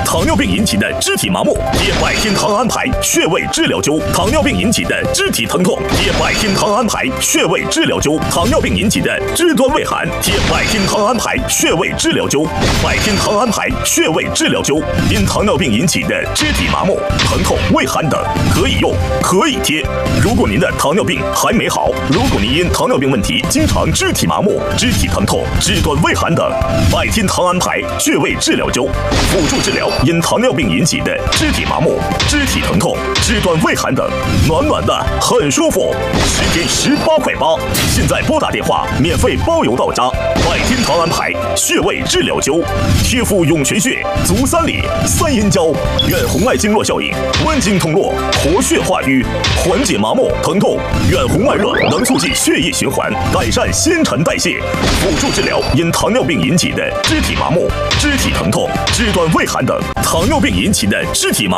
糖尿病引起的肢体麻木，贴百天糖安牌穴位治疗灸；糖尿病引起的肢体疼痛，贴百天糖安牌穴位治疗灸；糖尿病引起的肢端畏寒，贴百天糖安牌穴位治疗灸。百天糖安牌穴位治疗灸，因糖尿病引起的肢体麻木、疼痛、畏寒等，可以用，可以贴。如果您的糖尿病还没好，如果您因糖尿病问题经常肢体麻木、肢体疼痛、肢端畏寒等，百天糖安牌穴位治疗灸辅助治疗因糖尿病引起的肢体麻木、肢体疼痛、肢端畏寒等，暖暖的很舒服，10天18块8。现在拨打电话，免费包邮到家。百天糖安牌穴位治疗灸，贴敷涌泉穴、足三里、三阴交，远红外经络效应，温经通络，活血化瘀，缓解麻木疼痛。远红外热能促进血液循环，改善新陈代谢，辅助治疗因糖尿病引起的肢体麻木、肢体疼痛、肢端畏寒等。糖尿病引起的肢体麻